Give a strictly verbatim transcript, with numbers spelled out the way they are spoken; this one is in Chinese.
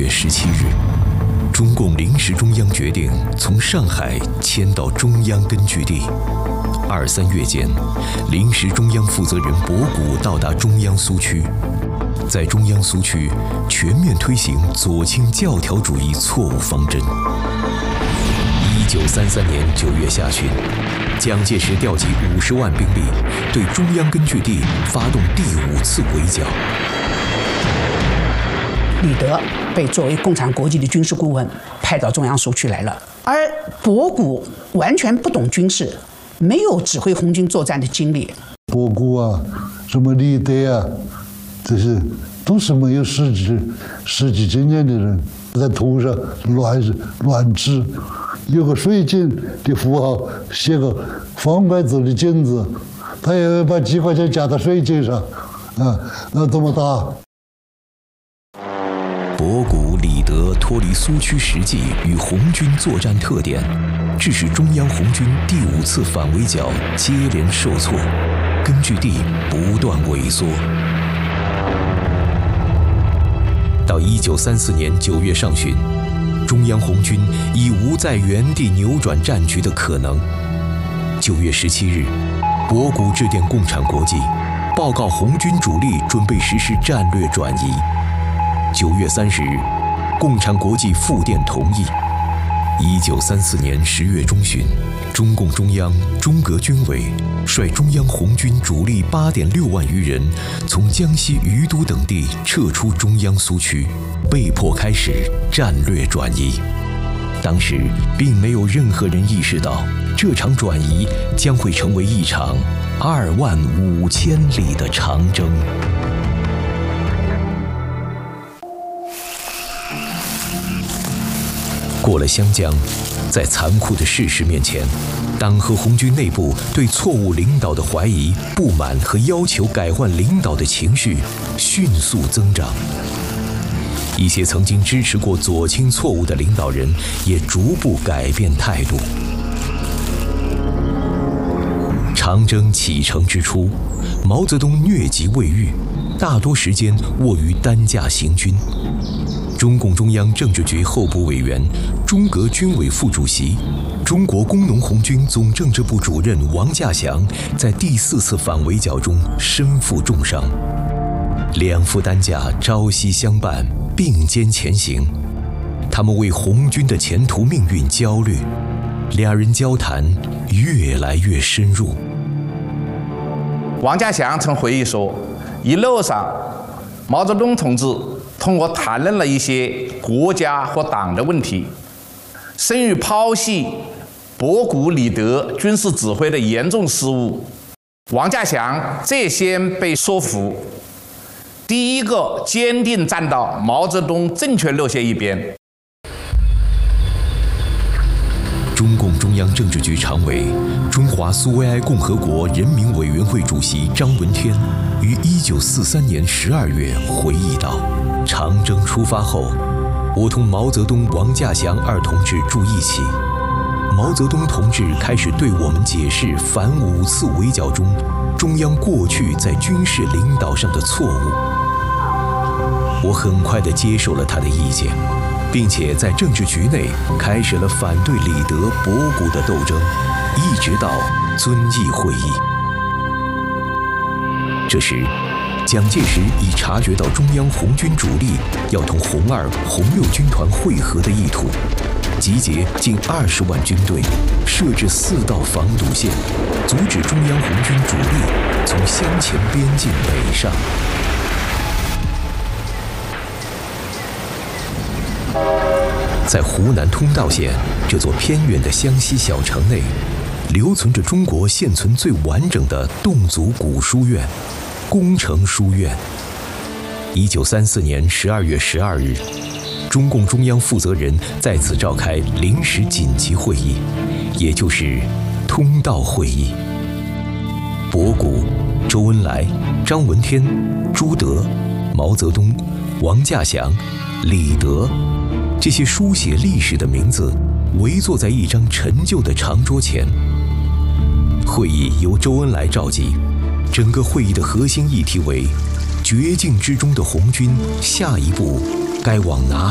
月十七日，中共临时中央决定从上海迁到中央根据地。二三月间，临时中央负责人博古到达中央苏区，在中央苏区全面推行左倾教条主义错误方针。一九三三年九月下旬，蒋介石调集五十万兵力，对中央根据地发动第五次围剿。 李德被作为共产国际的军事顾问派到中央苏区来了，而博古完全不懂军事，没有指挥红军作战的经历。 博古啊，什么李德啊，这些都是没有实际实际经验的人，在图上乱乱指，有个水井的符号，写个方块字的井字，他也把几块钱加到水井上，啊，那怎么打？ 博古、李德脱离苏区实际与红军作战特点，致使中央红军第五次反围剿接连受挫，根据地不断萎缩。到一九三四年九月上旬，中央红军已无在原地扭转战局的可能。九月十七日，博古致电共产国际，报告红军主力准备实施战略转移。九月三十日，共产国际复电同意。一九三四年十月中旬，中共中央、中革军委率中央红军主力八点六万余人，从江西余都等地撤出中央苏区，被迫开始战略转移。当时并没有任何人意识到，这场转移将会成为一场二万五千里的长征。过了湘江，在残酷的事实面前，党和红军内部对错误领导的怀疑、不满和要求改换领导的情绪迅速增长。一些曾经支持过左倾错误的领导人也逐步改变态度。长征启程之初，毛泽东疟疾未愈，大多时间卧于担架行军。中共中央政治局候补委员、中革军委副主席、中国工农红军总政治部主任王稼祥在第四次反围剿中身负重伤，两副担架朝夕相伴，并肩前行。他们为红军的前途命运焦虑，俩人交谈越来越深入。 王稼祥曾回忆说，一路上毛泽东同志通过谈论了一些国家或党的问题，甚于剖析博古、李德军事指挥的严重失误。王稼祥最先被说服，第一个坚定站到毛泽东正确路线一边。 中共中央政治局常委、中华苏维埃共和国人民委员会主席张闻天于一九四三年十二月回忆道：长征出发后，我同毛泽东、王稼祥二同志住一起。毛泽东同志开始对我们解释反五次围剿中中央过去在军事领导上的错误。我很快地接受了他的意见，并且在政治局内开始了反对李德、博古的斗争，一直到遵义会议。这时，蒋介石已察觉到中央红军主力要同红二、红六军团会合的意图，集结近二十万军队，设置四道防堵线，阻止中央红军主力从湘黔边境北上。在湖南通道县这座偏远的湘西小城内，留存着中国现存最完整的侗族古书院——工程书院。一九三四年十二月十二日，中共中央负责人在此召开临时紧急会议，也就是通道会议。博古、周恩来、张闻天、朱德、毛泽东、王稼祥、李德，这些书写历史的名字围坐在一张陈旧的长桌前。会议由周恩来召集，整个会议的核心议题为：绝境之中的红军下一步该往哪